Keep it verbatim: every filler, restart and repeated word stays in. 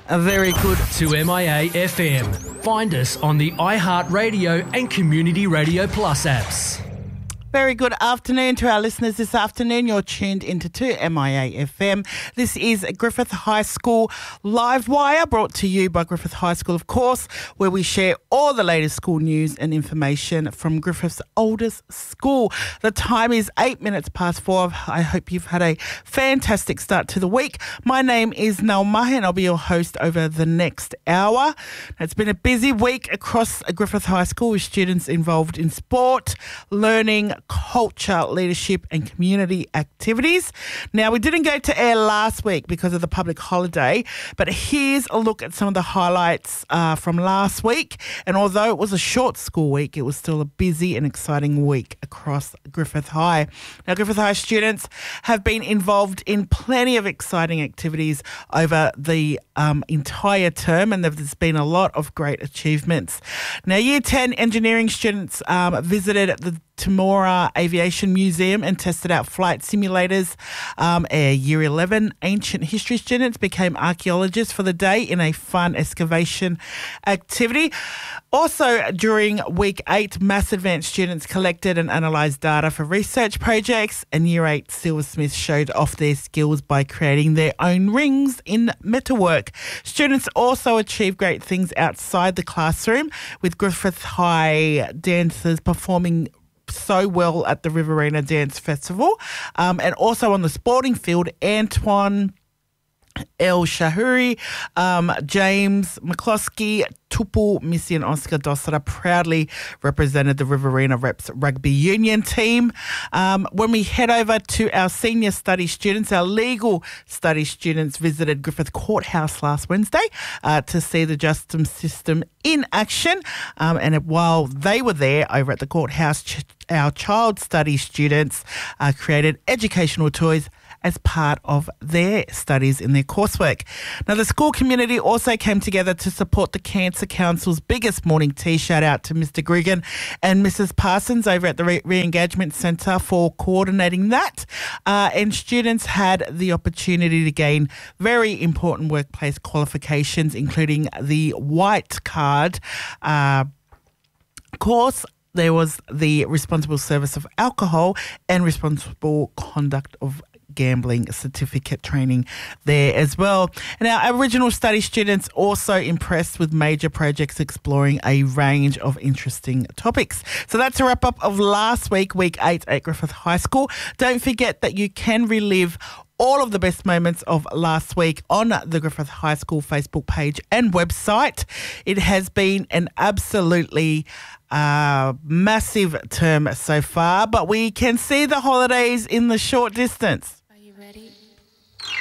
A very good to M I A F M. Find us on the iHeartRadio and Community Radio Plus apps. Very good afternoon to our listeners this afternoon. You're tuned into to M I A F M. This is Griffith High School Live Wire, brought to you by Griffith High School, of course, where we share all the latest school news and information from Griffith's oldest school. The time is eight minutes past four. I hope you've had a fantastic start to the week. My name is Nell Mahe and I'll be your host over the next hour. It's been a busy week across Griffith High School with students involved in sport, learning, culture, leadership and community activities. Now, we didn't go to air last week because of the public holiday, but here's a look at some of the highlights uh, from last week. And although it was a short school week, it was still a busy and exciting week across Griffith High. Now, Griffith High students have been involved in plenty of exciting activities over the um, entire term, and there's been a lot of great achievements. Now, Year ten engineering students um, visited the Temora Aviation Museum and tested out flight simulators. Um, a Year eleven ancient history students became archaeologists for the day in a fun excavation activity. Also, during week eight, Maths Advanced students collected and analysed data for research projects, and Year eight silversmiths showed off their skills by creating their own rings in metalwork. Students also achieved great things outside the classroom, with Griffith High dancers performing so well at the Riverina Dance Festival. Um, and also on the sporting field, Antoine El Shahuri, um, James McCloskey, Tupu, Missy and Oscar Dossera proudly represented the Riverina Reps Rugby Union team. Um, when we head over to our senior study students, our legal study students visited Griffith Courthouse last Wednesday uh, to see the justice system in action. Um, and while they were there over at the courthouse, ch- our child study students uh, created educational toys as part of their studies in their coursework. Now, the school community also came together to support the Cancer Council's biggest morning tea. Shout out to Mister Grigan and Missus Parsons over at the Re- Re-Engagement Centre for coordinating that. Uh, and students had the opportunity to gain very important workplace qualifications, including the White Card uh, course. There was the Responsible Service of Alcohol and Responsible Conduct of Gambling certificate training there as well. And our Aboriginal study students also impressed with major projects exploring a range of interesting topics. So that's a wrap up of last week, week eight at Griffith High School. Don't forget that you can relive all of the best moments of last week on the Griffith High School Facebook page and website. It has been an absolutely uh, massive term so far, but we can see the holidays in the short distance.